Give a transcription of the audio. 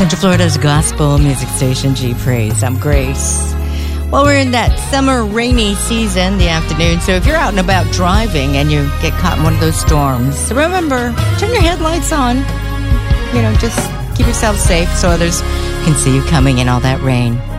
Central Florida's gospel music station, G Praise. I'm Grace. Well, we're in that summer rainy season, the afternoon, so if you're out and about driving and you get caught in one of those storms, remember, turn your headlights on. Just keep yourself safe so others can see you coming in all that rain.